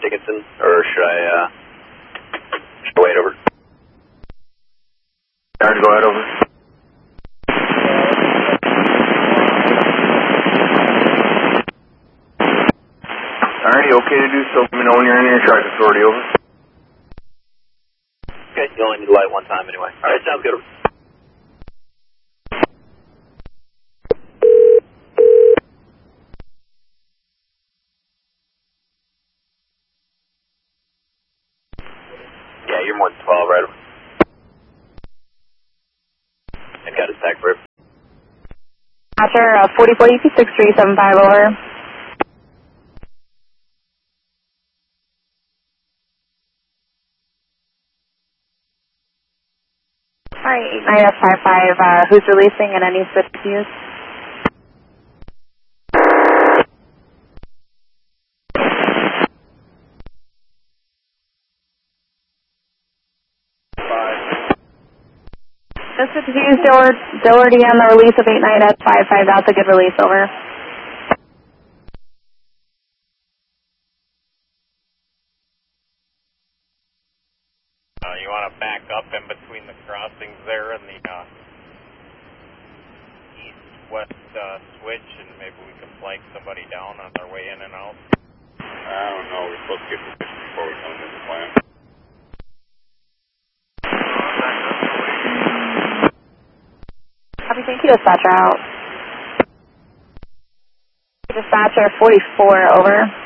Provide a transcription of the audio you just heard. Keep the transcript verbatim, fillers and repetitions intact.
Dickinson, or should I, uh, should I wait over? Alright, go ahead, over. Alrighty, okay to do so. Let me know when you're in your charge authority, over. Okay, you only need the light one time anyway. Alright, sounds good. Yeah, you're more than twelve, right? I've got his tag for it. Roger, uh, forty-four E P six three seven five, over. Alright, eight nine F five five, uh, who's releasing and any switch use? This is Hughes Doherty on the release of eight nine F five five. That's a good release, over. Uh, you want to back up in between the crossings there and the uh, east-west uh, switch, and maybe we can flank somebody down on their way in and out? I don't know. We're supposed to get the picture before we come into the plant. Copy, thank you, dispatcher out. Dispatcher forty-four, over.